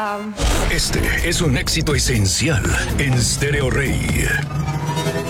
Este es un éxito esencial en Stereo Rey.